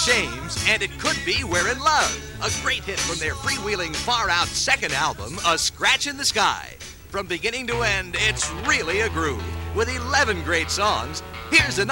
Shames, and it could be We're in Love, a great hit from their freewheeling Far Out second album, A Scratch in the Sky. From beginning to end, it's really a groove. With 11 great songs, here's a